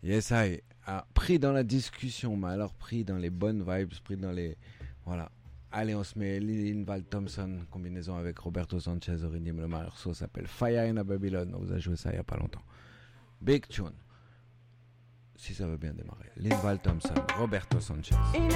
Yes, I. Ah, pris dans la discussion, mais alors pris dans les bonnes vibes, pris dans les... Voilà. Allez, on se met Linval Thompson, combinaison avec Roberto Sanchez, Rindim. Le morceau s'appelle Fire in a Babylon. On vous a joué ça il n'y a pas longtemps. Big tune. Si ça veut bien démarrer. Linval Thompson, Roberto Sanchez.